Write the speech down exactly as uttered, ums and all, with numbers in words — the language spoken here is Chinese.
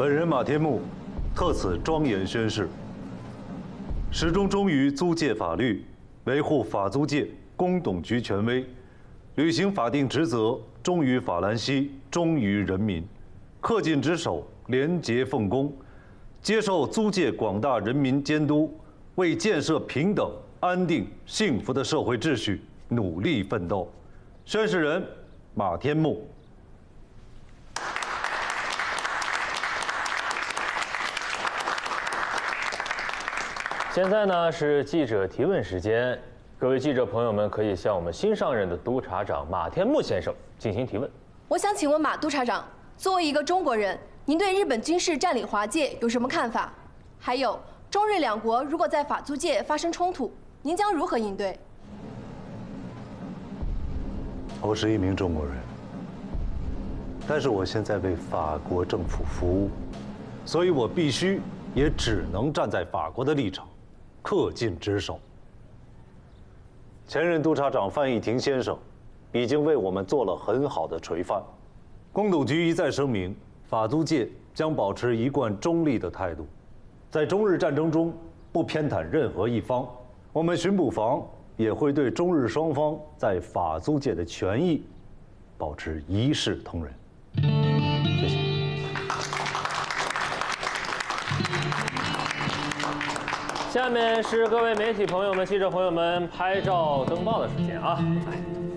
本人马天木，特此庄严宣誓，始终忠于租界法律，维护法租界公董局权威，履行法定职责，忠于法兰西，忠于人民，恪尽职守，廉洁奉公，接受租界广大人民监督，为建设平等、安定、幸福的社会秩序努力奋斗。宣誓人马天木。 现在呢是记者提问时间，各位记者朋友们可以向我们新上任的督察长马天木先生进行提问。 我想请问马督察长，作为一个中国人，您对日本军事占领华界有什么看法？还有，中日两国如果在法租界发生冲突，您将如何应对？ 我是一名中国人，但是我现在为法国政府服务，所以我必须也只能站在法国的立场。 恪尽职守。前任督察长范义庭先生已经为我们做了很好的垂范。公董局一再声明，法租界将保持一贯中立的态度，在中日战争中不偏袒任何一方。我们巡捕房也会对中日双方在法租界的权益保持一视同仁。谢谢。 下面是各位媒体朋友们、记者朋友们拍照登报的时间啊！来。